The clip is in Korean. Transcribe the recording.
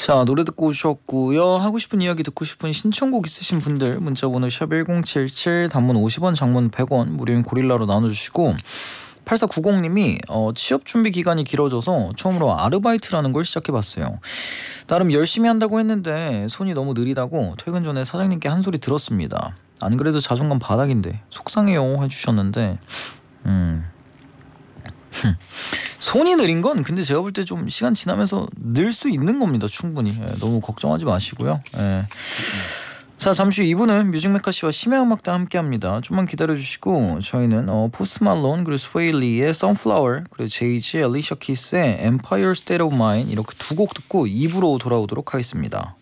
자, 노래 듣고 오셨고요. 하고 싶은 이야기 듣고 싶은 신청곡 있으신 분들 문자번호 샵1077, 단문 50원, 장문 100원, 무료인 고릴라로 나눠주시고, 8490님이 취업 준비 기간이 길어져서 처음으로 아르바이트라는 걸 시작해봤어요. 나름 열심히 한다고 했는데 손이 너무 느리다고 퇴근 전에 사장님께 한 소리 들었습니다. 안 그래도 자존감 바닥인데 속상해요 해주셨는데, 손이 느린 건 근데 제가 볼 때 좀 시간 지나면서 늘 수 있는 겁니다. 충분히. 너무 걱정하지 마시고요. 자, 잠시 후 2부는 뮤직메카 씨와 심야음악단 함께합니다. 좀만 기다려주시고 저희는 포스트 말론, 그리고 스웨일리의 Sunflower, 그리고 제이지, 엘리샤 키스의 Empire State of Mind, 이렇게 두 곡 듣고 2부로 돌아오도록 하겠습니다.